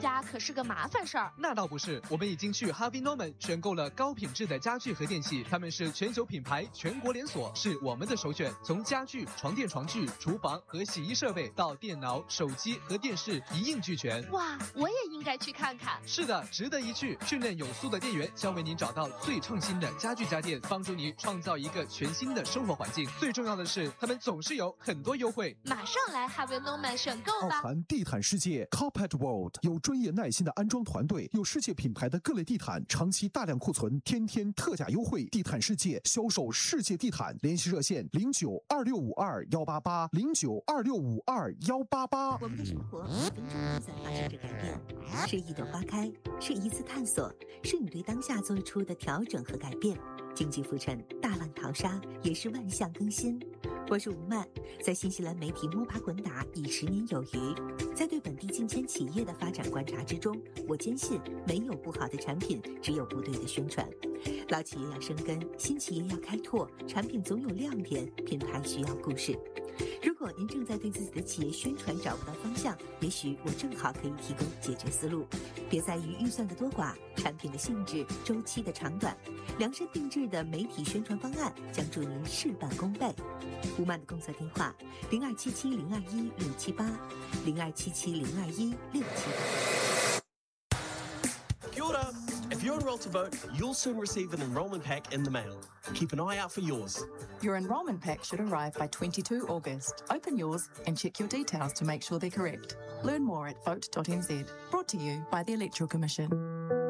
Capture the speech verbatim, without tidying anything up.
家可是个麻烦事儿。 那倒不是，我们已经去 Harvey Norman 选购了高品质的家具和电器，他们是全球品牌，全国连锁，是我们的首选。从家具、床垫、床具、厨房和洗衣设备到电脑、手机和电视一应俱全。 哇，我也应该去看看。 是的，值得一去。训练有素的店员将为您找到最创新的家具家电，帮助你创造一个全新的生活环境。最重要的是，他们总是有很多优惠。 马上来 Harvey Norman 选购吧！ 奥涵地毯世界 Carpet World 有专业耐心的安装团队，有世界品牌的各类地毯，长期大量库存，天天特价优惠。地毯世界销售世界地毯，联系热线零九二六五二幺八八零九二六五二幺八八。 我们的生活分钟都在发生着改变，是一朵花开，是一次探索，是你对当下做出的调整和改变。经济浮沉，大浪淘沙，也是万象更新。我是吴曼，在新西兰媒体摸爬滚打已十年有余，在对本地近千企业的发展观察之中，我坚信没有不好的产品，只有不对的宣传。老企业要生根，新企业要开拓，产品总有亮点，品牌需要故事。如果您正在对自己的企业宣传找不到方向，也许我正好可以提供解决思路。别在于预算的多寡、产品的性质、周期的长短，量身定制的媒体宣传方案将助您事半功倍。吴曼的工作电话：零二七七零二一六七八，零二七七零二一六七八。 Kia ora. If you're enrolled to vote, you'll soon receive an enrolment pack in the mail. Keep an eye out for yours. Your enrolment pack should arrive by the twenty-second of August. Open yours and check your details to make sure they're correct. Learn more at vote dot n z. Brought to you by the Electoral Commission.